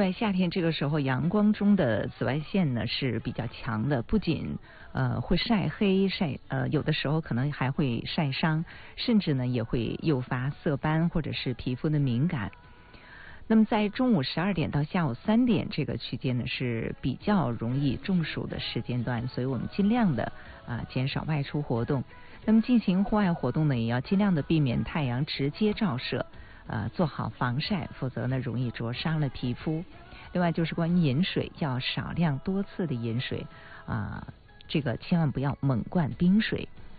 在夏天这个时候，阳光中的紫外线呢是比较强的，不仅会晒黑有的时候可能还会晒伤，甚至呢也会诱发色斑或者是皮肤的敏感。那么在中午12点到下午3点这个区间呢是比较容易中暑的时间段，所以我们尽量的减少外出活动。那么进行户外活动呢，也要尽量的避免太阳直接照射，做好防晒，否则呢容易灼伤了皮肤。另外就是关于饮水，要少量多次的饮水，这个千万不要猛灌冰水。